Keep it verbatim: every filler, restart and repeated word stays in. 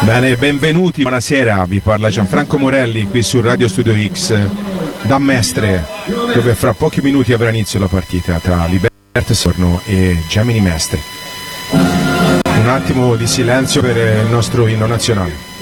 Bene, benvenuti, buonasera, vi parla Gianfranco Morelli qui su Radio Studio X da Mestre, dove fra pochi minuti avrà inizio la partita tra Libertas Sorno e Gemini Mestre. Un attimo di silenzio per il nostro inno nazionale.